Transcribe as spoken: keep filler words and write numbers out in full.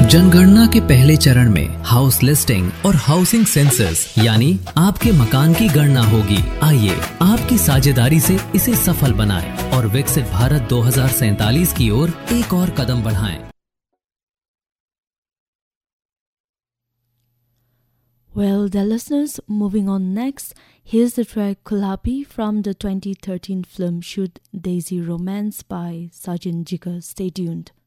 जनगणना के पहले चरण में हाउस लिस्टिंग और हाउसिंग सेंसस यानी आपके मकान की गणना होगी। आइए आपकी साझेदारी से इसे सफल बनाएं और विकसित भारत दो हज़ार सैंतालीस की ओर एक और कदम बढ़ाएं। Well, dear listeners, moving on next, here's the track Kulapi from the twenty thirteen film Shoot Daisy Romance by Sajin Jigar. Stay tuned.